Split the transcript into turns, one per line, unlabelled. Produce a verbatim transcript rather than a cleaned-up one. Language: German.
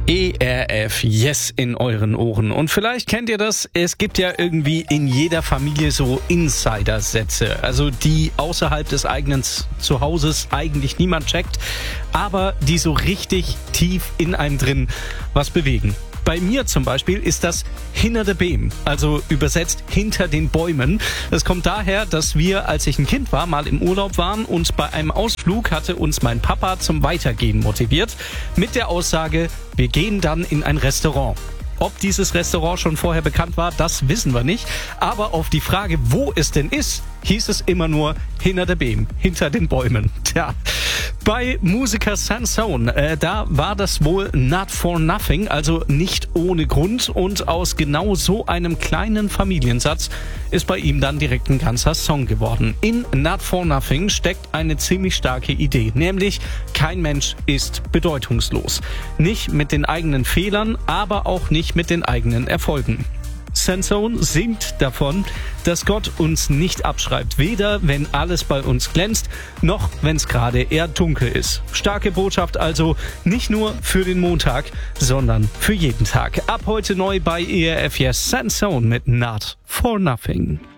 E R F, yes, in euren Ohren. Und vielleicht kennt ihr das, es gibt ja irgendwie in jeder Familie so Insider-Sätze, also die außerhalb des eigenen Zuhauses eigentlich niemand checkt, aber die so richtig tief in einem drin was bewegen. Bei mir zum Beispiel ist das hinter de Beam, also übersetzt hinter den Bäumen. Das kommt daher, dass wir, als ich ein Kind war, mal im Urlaub waren und bei einem Ausflug hatte uns mein Papa zum Weitergehen motiviert mit der Aussage, wir gehen dann in ein Restaurant. Ob dieses Restaurant schon vorher bekannt war, das wissen wir nicht. Aber auf die Frage, wo es denn ist, hieß es immer nur hinter der Beam, hinter den Bäumen. Tja, bei Musiker Sansone, äh, da war das wohl not for nothing, also nicht ohne Grund. Und aus genau so einem kleinen Familiensatz ist bei ihm dann direkt ein ganzer Song geworden. In Not for Nothing steckt eine ziemlich starke Idee, nämlich kein Mensch ist bedeutungslos. Nicht mit den eigenen Fehlern, aber auch nicht mit den eigenen Erfolgen. Sansone singt davon, dass Gott uns nicht abschreibt, weder wenn alles bei uns glänzt, noch wenn es gerade eher dunkel ist. Starke Botschaft also, nicht nur für den Montag, sondern für jeden Tag. Ab heute neu bei E R F, yes, Sansone mit Not for Nothing.